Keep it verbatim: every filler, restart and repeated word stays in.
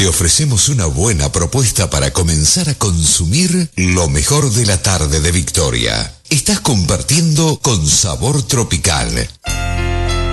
ofrecemos una buena propuesta para comenzar a consumir lo mejor de la tarde de Victoria. Estás compartiendo con Sabor Tropical.